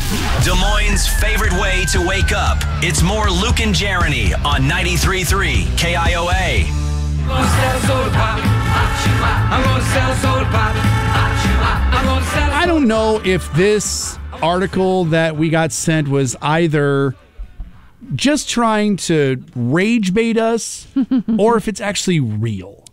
Des Moines' favorite way to wake up. It's more Luke and Jeremy on 93.3 KIOA. I'm gonna sell soda pop. I'm gonna sell soda pop. I'm gonna sell. I don't know if this article that we got sent was either just trying to rage bait us or if it's actually real.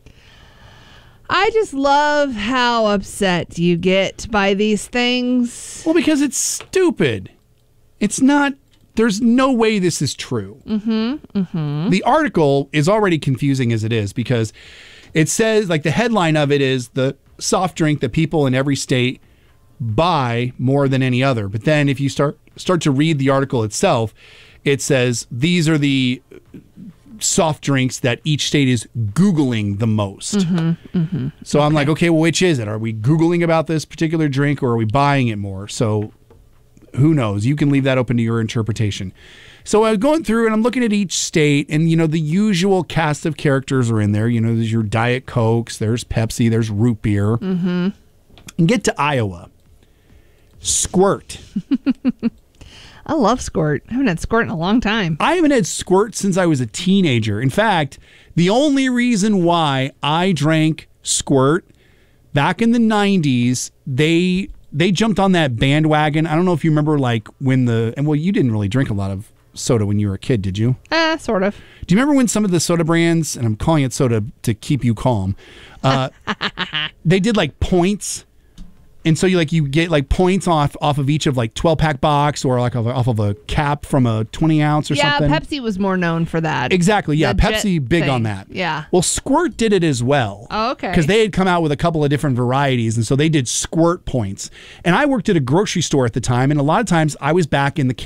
I just love how upset you get by these things. Well, because it's stupid. It's not, there's no way this is true. The article is already confusing as it is because it says, like, the headline of it is the soft drink that people in every state buy more than any other. But then if you start to read the article itself, it says these are the soft drinks that each state is Googling the most. So I'm like, okay, well, which is it? Are we Googling about this particular drink or are we buying it more? So who knows? You can leave that open to your interpretation. So I was going through and I'm looking at each state and, you know, the usual cast of characters are in there. You know, there's your Diet Cokes, there's Pepsi, there's root beer. And get to Iowa. Squirt. I love Squirt. I haven't had Squirt in a long time. I haven't had Squirt since I was a teenager. In fact, the only reason why I drank Squirt back in the 90s, they jumped on that bandwagon. I don't know if you remember, like, when you didn't really drink a lot of soda when you were a kid, did you? Sort of. Do you remember when some of the soda brands, and I'm calling it soda to keep you calm, they did like points? And so you get like points off of each of like 12-pack box or like off of a cap from a 20 ounce or something. Yeah, Pepsi was more known for that. Exactly. Yeah, The Pepsi Jet big thing. on that. Yeah. Well, Squirt did it as well. Oh, okay. Because they had come out with a couple of different varieties, and so they did Squirt points. And I worked at a grocery store at the time, and a lot of times I was back in the